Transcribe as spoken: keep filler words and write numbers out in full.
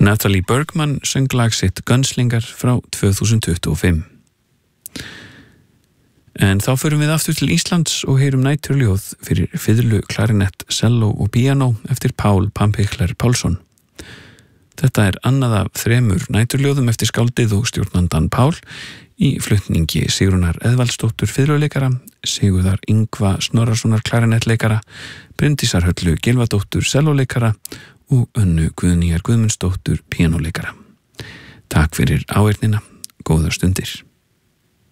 Natalie Bergman söng lag sitt Gunslinger frá tvö þúsund tuttugu og fimm. En þá förum við aftur til Íslands og heyrum næturljóð fyrir fiðlu, klarinett, selló og píanó eftir Pál Pampikler Pálsson. Þetta er annað af þremur næturljóðum eftir skáldið og stjórnandan Pál í flutningi Sigrunar Eðvaldsdóttur fiðluleikara, Sigurðar Ingva Snorrasonar klarinettleikara, Bryndísar Höllu Gylfadóttur sellóleikara og Önnu Guðnýjar Guðmundsdóttur píanóleikara. Takk fyrir áheyrnina, góðar stundir.